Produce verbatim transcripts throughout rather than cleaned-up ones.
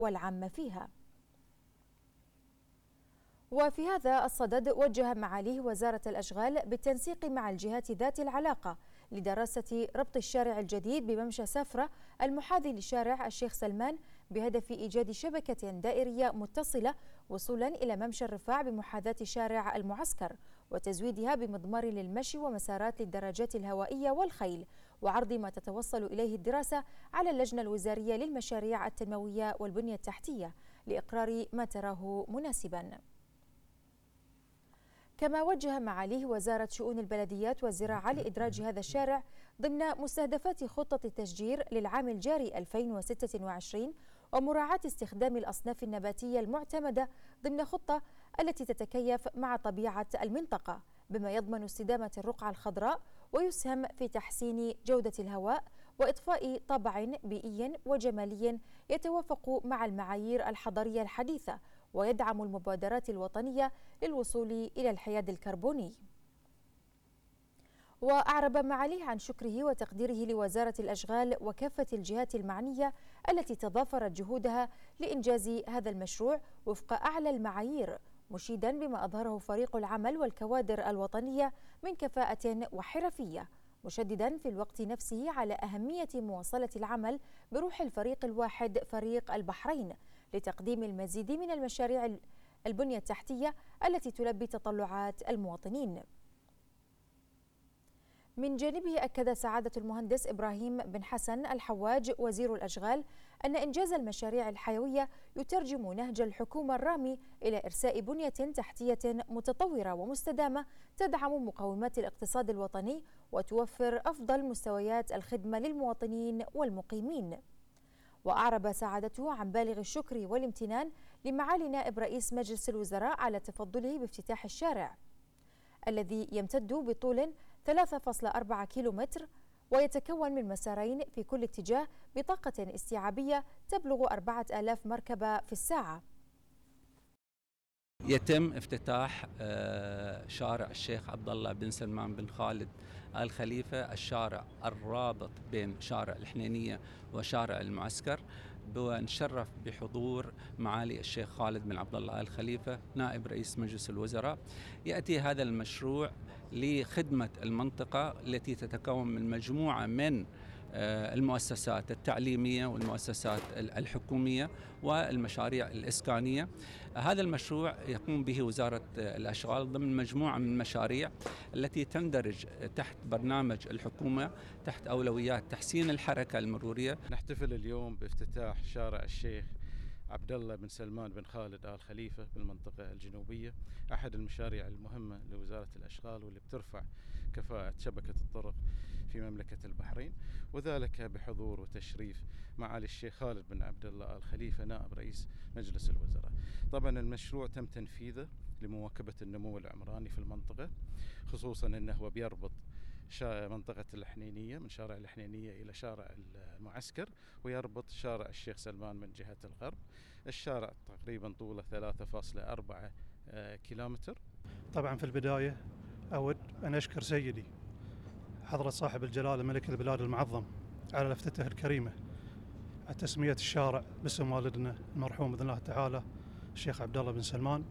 والعامة فيها. وفي هذا الصدد وجه معاليه وزارة الأشغال بالتنسيق مع الجهات ذات العلاقة لدراسة ربط الشارع الجديد بممشى سافرة المحاذي لشارع الشيخ سلمان بهدف إيجاد شبكة دائرية متصلة وصولا إلى ممشى الرفاع بمحاذاة شارع المعسكر، وتزويدها بمضمار للمشي ومسارات للدراجات الهوائية والخيل، وعرض ما تتوصل إليه الدراسة على اللجنة الوزارية للمشاريع التنموية والبنية التحتية لإقرار ما تراه مناسبا. كما وجه معاليه وزارة شؤون البلديات والزراعة لإدراج هذا الشارع ضمن مستهدفات خطة التشجير للعام الجاري ألفين وستة وعشرين ومراعاة استخدام الأصناف النباتية المعتمدة ضمن خطة التي تتكيف مع طبيعة المنطقة، بما يضمن استدامة الرقعة الخضراء ويسهم في تحسين جودة الهواء وإضفاء طابع بيئي وجمالي يتوافق مع المعايير الحضرية الحديثة ويدعم المبادرات الوطنية للوصول إلى الحياد الكربوني. وأعرب معاليه عن شكره وتقديره لوزارة الأشغال وكافة الجهات المعنية التي تضافرت جهودها لإنجاز هذا المشروع وفق أعلى المعايير، مشيدا بما أظهره فريق العمل والكوادر الوطنية من كفاءة وحرفية، مشددا في الوقت نفسه على أهمية مواصلة العمل بروح الفريق الواحد فريق البحرين لتقديم المزيد من المشاريع البنية التحتية التي تلبي تطلعات المواطنين. من جانبه أكد سعادة المهندس إبراهيم بن حسن الحواج وزير الأشغال أن إنجاز المشاريع الحيوية يترجم نهج الحكومة الرامي إلى إرساء بنية تحتية متطورة ومستدامة تدعم مقومات الاقتصاد الوطني وتوفر أفضل مستويات الخدمة للمواطنين والمقيمين. وأعرب سعادته عن بالغ الشكر والامتنان لمعالي نائب رئيس مجلس الوزراء على تفضله بافتتاح الشارع الذي يمتد بطول ثلاثة فاصلة أربعة كيلومتر ويتكون من مسارين في كل اتجاه بطاقة استيعابية تبلغ أربعة آلاف مركبة في الساعة. يتم افتتاح شارع الشيخ عبد الله بن سلمان بن خالد آل خليفة، الشارع الرابط بين شارع الحنينية وشارع المعسكر، ونشرف بحضور معالي الشيخ خالد بن عبد الله آل خليفة نائب رئيس مجلس الوزراء. يأتي هذا المشروع لخدمة المنطقة التي تتكون من مجموعة من المؤسسات التعليمية والمؤسسات الحكومية والمشاريع الإسكانية. هذا المشروع يقوم به وزارة الأشغال ضمن مجموعة من المشاريع التي تندرج تحت برنامج الحكومة تحت أولويات تحسين الحركة المرورية. نحتفل اليوم بافتتاح شارع الشيخ عبد الله بن سلمان بن خالد آل خليفة بالمنطقة الجنوبية، أحد المشاريع المهمة لوزارة الأشغال واللي بترفع كفاءة شبكة الطرق في مملكة البحرين، وذلك بحضور وتشريف معالي الشيخ خالد بن عبد الله آل خليفة نائب رئيس مجلس الوزراء. طبعا المشروع تم تنفيذه لمواكبة النمو العمراني في المنطقة، خصوصا أنه هو بيربط منطقة الحنينية من شارع الحنينية إلى شارع المعسكر، ويربط شارع الشيخ سلمان من جهة الغرب. الشارع تقريبا طوله ثلاثة فاصلة أربعة كيلومتر. طبعا في البداية أود أن أشكر سيدي حضرة صاحب الجلالة ملك البلاد المعظم على لفتته الكريمة على تسمية الشارع باسم والدنا المرحوم بإذن الله تعالى الشيخ عبد الله بن سلمان.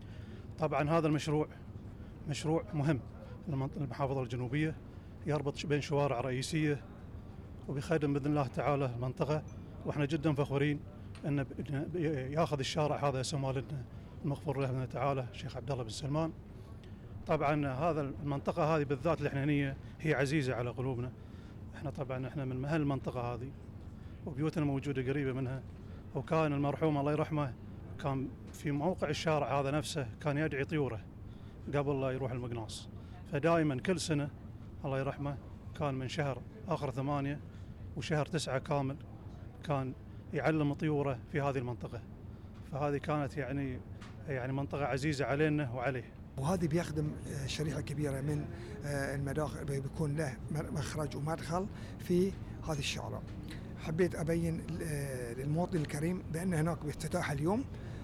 طبعا هذا المشروع مشروع مهم للمحافظة الجنوبية، يربط بين شوارع رئيسية وبيخدم بإذن الله تعالى المنطقة، وإحنا جدا فخورين أن ياخذ الشارع هذا اسم والدنا المغفور له بإذن الله تعالى الشيخ عبد الله بن سلمان. طبعا هذا المنطقة هذه بالذات الحنينية هي عزيزة على قلوبنا، إحنا طبعا إحنا من مهل المنطقة هذه وبيوتنا موجودة قريبة منها، وكان المرحوم الله يرحمه كان في موقع الشارع هذا نفسه كان يدعي طيوره قبل لا يروح المقناص، فدائما كل سنة الله يرحمه كان من شهر آخر ثمانية وشهر تسعة كامل كان يعلم طيوره في هذه المنطقة، فهذه كانت يعني يعني منطقة عزيزة علينا وعليه. وهذه بيخدم شريحة كبيرة من المداخل، بيكون له مخرج ومدخل في هذا الشارع. حبيت أبين للمواطن الكريم بأن هناك بافتتاح اليوم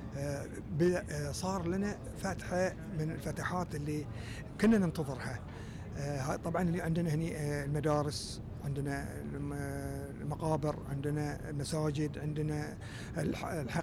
صار لنا فتحة من الفتحات اللي كنا ننتظرها. طبعا اللي عندنا هنا المدارس، عندنا المقابر، عندنا المساجد، عندنا الحق